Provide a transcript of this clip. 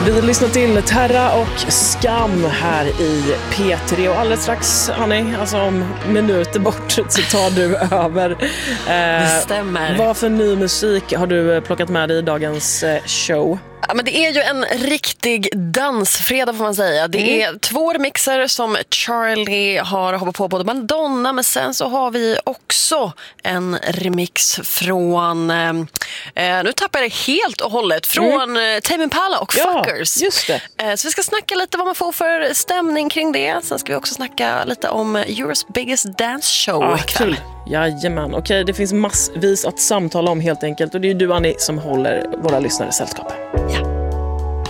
Vi lyssnar till Terra och Skam här i P3 och alldeles strax, Annie, alltså om minuter bort så tar du över. Det stämmer. Vad för ny musik har du plockat med dig i dagens show? Ja, men det är ju en riktig dansfredag får man säga. Det är 2 remixer som Charlie har hoppat på både Madonna, men sen så har vi också en remix från nu tappar jag det helt och hållet från Tame Impala och Fuckers. Just det. Så vi ska snacka lite vad man får för stämning kring det. Sen ska vi också snacka lite om Euro's Biggest Dance Show ikväll. Jajamän, okej, det finns massvis att samtala om helt enkelt. Och det är ju du, Annie, som håller våra lyssnare sällskap. Ja.